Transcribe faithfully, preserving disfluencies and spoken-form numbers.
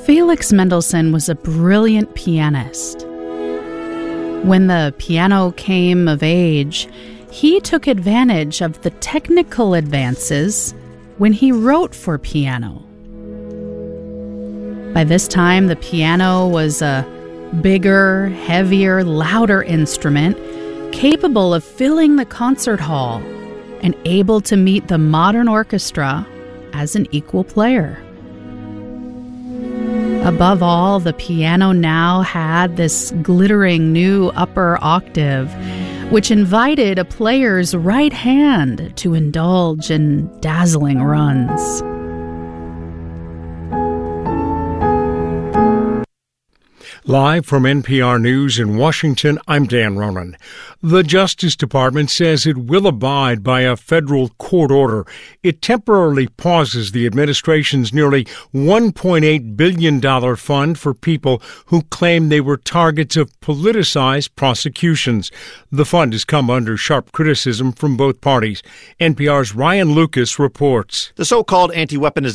Felix Mendelssohn was a brilliant pianist. When the piano came of age, he took advantage of the technical advances when he wrote for piano. By this time, the piano was a bigger, heavier, louder instrument, capable of filling the concert hall and able to meet the modern orchestra as an equal player. Above all, the piano now had this glittering new upper octave, which invited a player's right hand to indulge in dazzling runs. Live from N P R News in Washington, I'm Dan Ronan. The Justice Department says it will abide by a federal court order. It temporarily pauses the administration's nearly one point eight billion dollars fund for people who claim they were targets of politicized prosecutions. The fund has come under sharp criticism from both parties. N P R's Ryan Lucas reports. The so-called anti-weaponization